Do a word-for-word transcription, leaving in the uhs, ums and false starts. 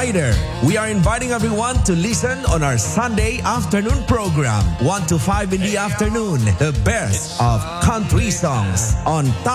Rider. We are inviting everyone to listen on our Sunday afternoon program, one to five in the afternoon, the best of country songs on Top